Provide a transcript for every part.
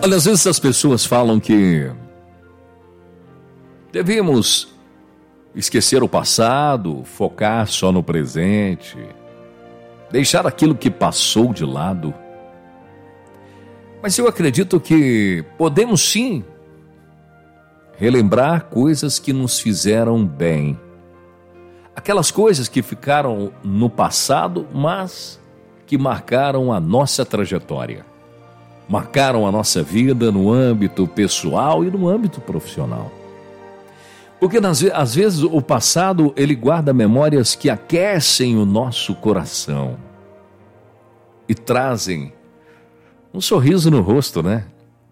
Olha, às vezes as pessoas falam que devemos esquecer o passado, focar só no presente, deixar aquilo que passou de lado. Mas eu acredito que podemos sim relembrar coisas que nos fizeram bem. Aquelas coisas que ficaram no passado, mas que marcaram a nossa trajetória. Marcaram a nossa vida no âmbito pessoal e no âmbito profissional. Porque às vezes o passado ele guarda memórias que aquecem o nosso coração e trazem um sorriso no rosto, né?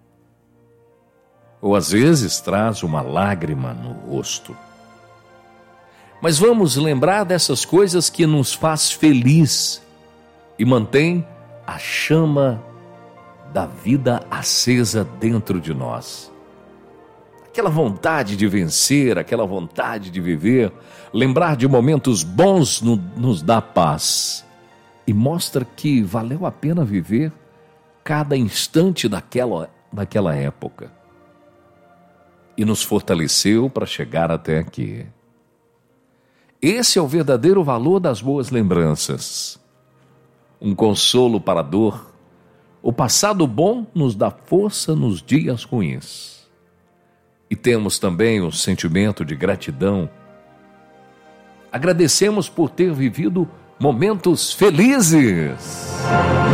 Ou às vezes traz uma lágrima no rosto. Mas vamos lembrar dessas coisas que nos faz feliz e mantém a chama da vida acesa dentro de nós. Aquela vontade de vencer, aquela vontade de viver, lembrar de momentos bons nos dá paz e mostra que valeu a pena viver cada instante daquela época e nos fortaleceu para chegar até aqui. Esse é o verdadeiro valor das boas lembranças. Um consolo para a dor. O passado bom nos dá força nos dias ruins. E temos também o sentimento de gratidão. Agradecemos por ter vivido momentos felizes.